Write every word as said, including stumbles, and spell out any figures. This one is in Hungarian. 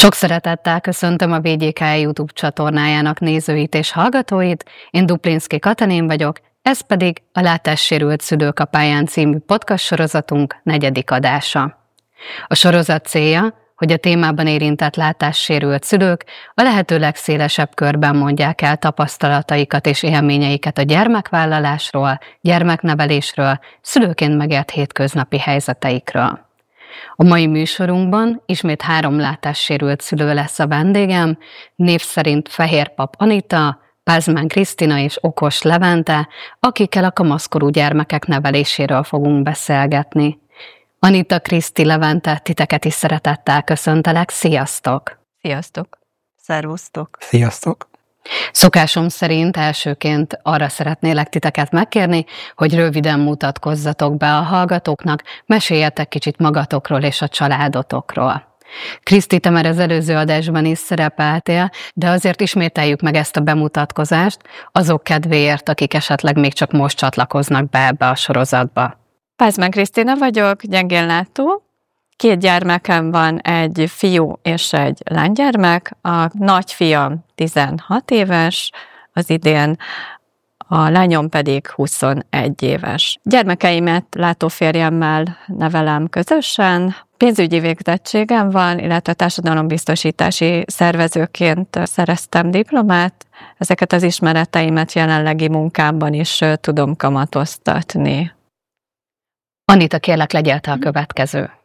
Sok szeretettel köszöntöm a vé gyé ká YouTube csatornájának nézőit és hallgatóit, én Duplinszky Katalin vagyok, ez pedig a Látássérült szülők a pályán című podcast sorozatunk negyedik adása. A sorozat célja, hogy a témában érintett látássérült szülők a lehető legszélesebb körben mondják el tapasztalataikat és élményeiket a gyermekvállalásról, gyermeknevelésről, szülőként megélt hétköznapi helyzeteikről. A mai műsorunkban ismét három látássérült szülő lesz a vendégem, név szerint Fehérpap Anita, Pázmány Krisztina és Okos Levente, akikkel a kamaszkorú gyermekek neveléséről fogunk beszélgetni. Anita, Kriszti, Levente, titeket is szeretettel köszöntelek, sziasztok! Sziasztok! Szervusztok! Sziasztok! Szokásom szerint elsőként arra szeretnélek titeket megkérni, hogy röviden mutatkozzatok be a hallgatóknak, meséljetek kicsit magatokról és a családotokról. Kriszti, te már az előző adásban is szerepeltél, de azért ismételjük meg ezt a bemutatkozást azok kedvéért, akik esetleg még csak most csatlakoznak be ebbe a sorozatba. Pázmány Krisztina vagyok, gyengénlátó. Két gyermekem van, egy fiú és egy lánygyermek. A nagyfiam tizenhat éves, az idén, a lányom pedig huszonegy éves. Gyermekeimet látóférjemmel nevelem közösen. Pénzügyi végzettségem van, illetve társadalombiztosítási szervezőként szereztem diplomát. Ezeket az ismereteimet jelenlegi munkámban is tudom kamatoztatni. Anita, kérlek, legyél te a következő.